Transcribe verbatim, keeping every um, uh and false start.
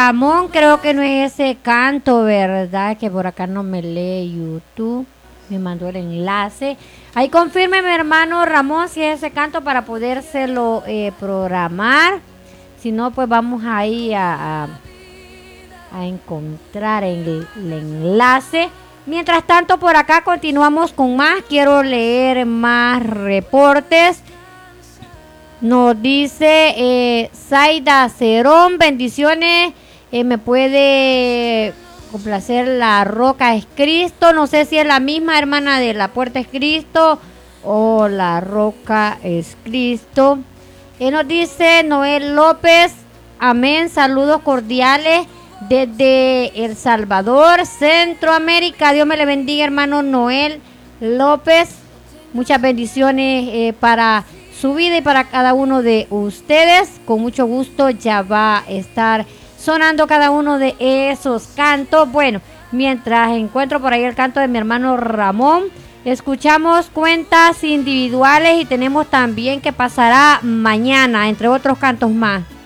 Ramón, creo que no es ese canto, ¿verdad? Que por acá no me lee YouTube. Me mandó el enlace. Ahí confirme mi hermano Ramón si es ese canto para podérselo eh, programar. Si no, pues vamos ahí a, a, a encontrar el, el enlace. Mientras tanto, por acá continuamos con más. Quiero leer más reportes. Nos dice eh, Zaida Cerón, bendiciones. Eh, me puede complacer La Roca es Cristo. No sé si es la misma hermana de La Puerta es Cristo o La Roca es Cristo. Eh, nos dice Noel López, amén, saludos cordiales desde El Salvador, Centroamérica. Dios me le bendiga, hermano Noel López. Muchas bendiciones eh, para su vida y para cada uno de ustedes. Con mucho gusto ya va a estar sonando cada uno de esos cantos. Bueno, mientras encuentro por ahí el canto de mi hermano Ramón, escuchamos cuentas individuales y tenemos también que pasará mañana, entre otros cantos más.